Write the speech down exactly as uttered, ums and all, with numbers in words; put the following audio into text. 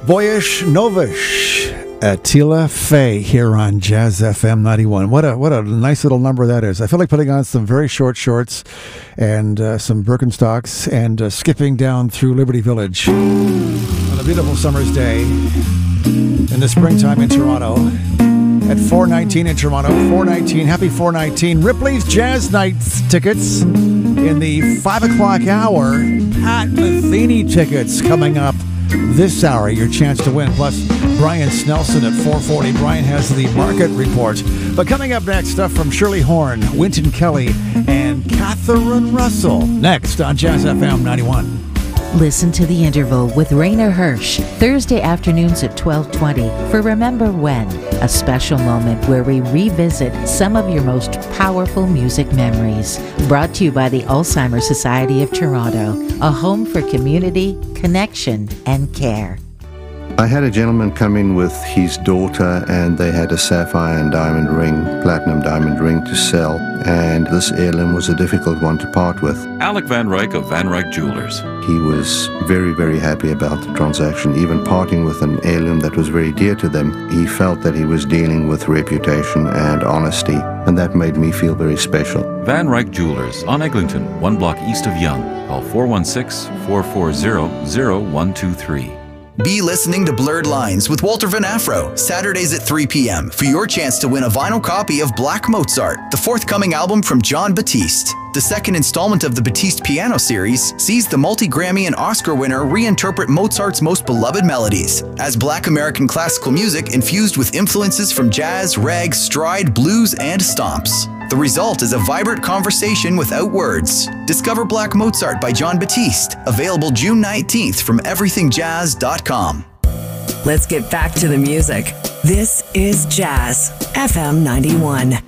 Voyage Novish, Attila Faye here on Jazz F M ninety-one. What a what a nice little number that is. I feel like putting on some very short shorts and uh, some Birkenstocks and uh, skipping down through Liberty Village on a beautiful summer's day in the springtime in Toronto at four nineteen in Toronto. four nineteen, happy four nineteen. Ripley's Jazz Nights tickets in the five o'clock hour. Pat Metheny tickets coming up this hour, your chance to win. Plus, Brian Snelson at four forty. Brian has the market report. But coming up next, stuff from Shirley Horn, Wynton Kelly, and Catherine Russell. Next on Jazz F M ninety-one. Listen to The Interval with Rainer Hirsch, Thursday afternoons at twelve twenty for Remember When, a special moment where we revisit some of your most powerful music memories. Brought to you by the Alzheimer's Society of Toronto, a home for community, connection, and care. I had a gentleman come in with his daughter, and they had a sapphire and diamond ring, platinum diamond ring to sell, and this heirloom was a difficult one to part with. Alec Van Ryk of Van Ryk Jewelers. He was very, very happy about the transaction, even parting with an heirloom that was very dear to them. He felt that he was dealing with reputation and honesty, and that made me feel very special. Van Ryk Jewelers on Eglinton, one block east of Yonge. Call four one six, four four zero, zero one two three. Be listening to Blurred Lines with Walter Van Afro, Saturdays at three p.m. for your chance to win a vinyl copy of Black Mozart, the forthcoming album from Jon Batiste. The second installment of the Batiste Piano series sees the multi-Grammy and Oscar winner reinterpret Mozart's most beloved melodies as Black American classical music infused with influences from jazz, rag, stride, blues, and stomps. The result is a vibrant conversation without words. Discover Black Mozart by Jon Batiste, available June nineteenth from everything jazz dot com. Let's get back to the music. This is Jazz F M ninety-one.